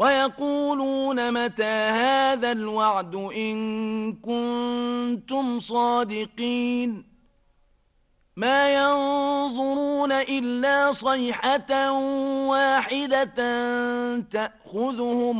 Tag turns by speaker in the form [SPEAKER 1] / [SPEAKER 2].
[SPEAKER 1] ويقولون متى هذا الوعد إن كنتم صادقين ما ينظرون إلا صيحة واحدة تأخذهم